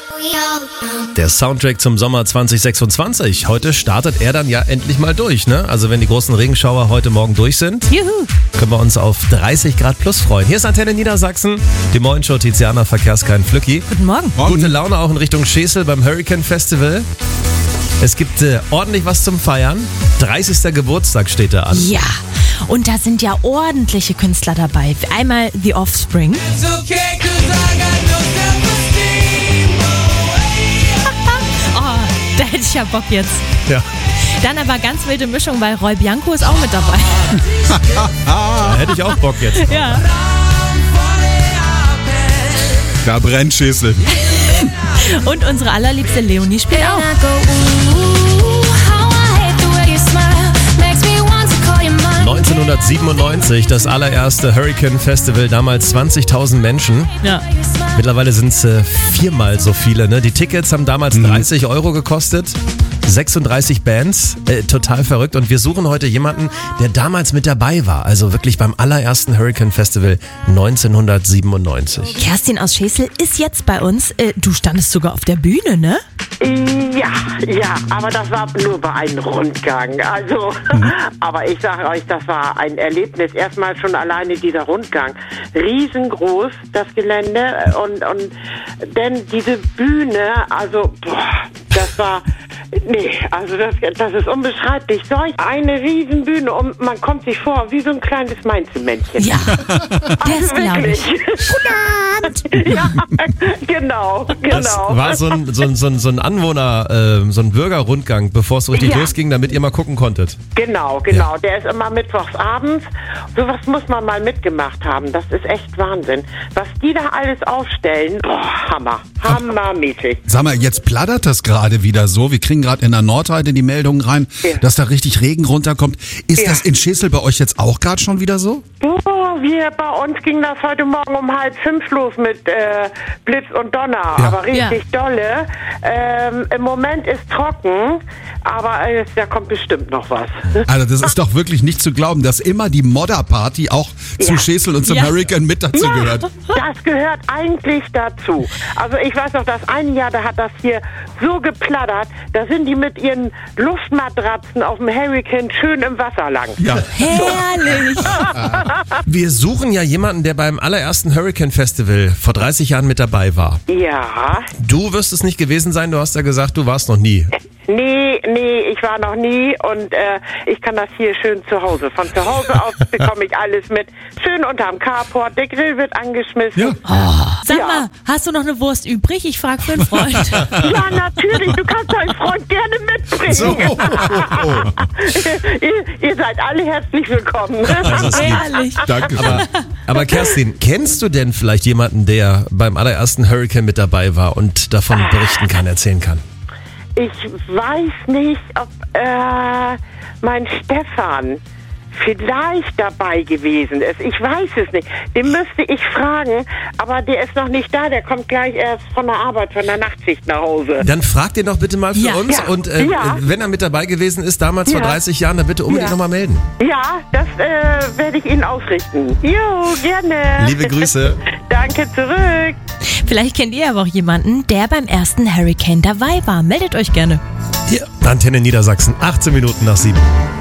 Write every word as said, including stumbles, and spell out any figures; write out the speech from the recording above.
Der Soundtrack zum Sommer zwanzig sechsundzwanzig. Heute startet er dann ja endlich mal durch, ne? Also wenn die großen Regenschauer heute Morgen durch sind, Juhu. können wir uns auf dreißig Grad plus freuen. Hier ist Antenne Niedersachsen, die Morgenshow Tiziana Verkehrskein Flücki. Guten Morgen. Morgen. Gute Laune auch in Richtung Schesel beim Hurricane Festival. Es gibt äh, ordentlich was zum Feiern. dreißigster Geburtstag steht da an. Ja, und da sind ja ordentliche Künstler dabei. Einmal The Offspring. Oh, da hätte ich ja Bock jetzt. Ja. Dann aber ganz wilde Mischung, weil Roy Bianco ist auch mit dabei. Da hätte ich auch Bock jetzt. Ja. Da brennt Schesel. Und unsere allerliebste Leonie spielt auch. neunzehnhundertsiebenundneunzig, das allererste Hurricane Festival, damals zwanzigtausend Menschen. Ja. Mittlerweile sind es äh, viermal so viele. Ne? Die Tickets haben damals dreißig Euro gekostet. sechsunddreißig Bands, äh, total verrückt. Und wir suchen heute jemanden, der damals mit dabei war. Also wirklich beim allerersten Hurricane Festival neunzehnhundertsiebenundneunzig. Kerstin aus Schesel ist jetzt bei uns. Äh, du standest sogar auf der Bühne, ne? Ja, ja, aber das war nur bei einem Rundgang. Also, aber ich sage euch, das war ein Erlebnis. Erstmal schon alleine dieser Rundgang. Riesengroß, das Gelände. Und, und denn diese Bühne, also, boah, das war... Nee, also das, das ist unbeschreiblich. Solch eine Riesenbühne und man kommt sich vor wie so ein kleines Mainzelmännchen. Ja, das glaube ich. Ja, genau, Das genau. war so ein, so ein, so ein, so ein Anwohner, äh, so ein Bürgerrundgang, bevor es so richtig Ja. losging, damit ihr mal gucken konntet. Genau, genau. Der ist immer mittwochs abends. Sowas muss man mal mitgemacht haben. Das ist echt Wahnsinn. Was die da alles aufstellen, boah, Hammer. Hammermäßig. Sag mal, jetzt plattert das gerade wieder so. Wir kriegen gerade in der Nordheide die Meldungen rein, Ja. dass da richtig Regen runterkommt. Ist Ja. das in Schesel bei euch jetzt auch gerade schon wieder so? Boah, wir, bei uns ging das heute Morgen um halb fünf los mit äh, Blitz und Donner. Ja. Aber richtig dolle. Ähm, Im Moment ist trocken, aber äh, da kommt bestimmt noch was. Also das ist doch wirklich nicht zu glauben, dass immer die Modder-Party auch zu Ja. Schesel und zum Ja. Hurricane mit dazu Ja, gehört. das gehört eigentlich dazu. Also ich weiß noch, das eine Jahr, da hat das hier so geplattert, da sind die mit ihren Luftmatratzen auf dem Hurricane schön im Wasser lang. Ja. Herrlich. Wir suchen ja jemanden, der beim allerersten Hurricane Festival vor dreißig Jahren mit dabei war. Ja, Du wirst es nicht gewesen sein, du hast ja gesagt, du warst noch nie. nee, nee, ich war noch nie und äh, ich kann das hier schön zu Hause. Von zu Hause aus bekomme ich alles mit. Schön unterm Carport, der Grill wird angeschmissen. Ja. Sag Ja. mal, hast du noch eine Wurst übrig? Ich frage für einen Freund. Ja, natürlich, du kannst deinen Freund gerne mitbringen. So. ihr, ihr seid alle herzlich willkommen. Herrlich. Danke. Aber, aber Kerstin, kennst du denn vielleicht jemanden, der beim allerersten Hurricane mit dabei war und davon berichten kann, erzählen kann? Ich weiß nicht, ob äh, mein Stefan vielleicht dabei gewesen ist. Ich weiß es nicht. Den müsste ich fragen, aber der ist noch nicht da. Der kommt gleich erst von der Arbeit, von der Nachtschicht nach Hause. Dann frag den doch bitte mal für Ja. uns Ja. und äh, Ja. wenn er mit dabei gewesen ist, damals vor Ja. dreißig Jahren, dann bitte unbedingt Ja. nochmal melden. Ja, das äh, werde ich Ihnen ausrichten. Jo, gerne. Liebe Grüße. Danke zurück. Vielleicht kennt ihr aber auch jemanden, der beim ersten Hurricane dabei war. Meldet euch gerne. Hier, Antenne Niedersachsen, achtzehn Minuten nach sieben.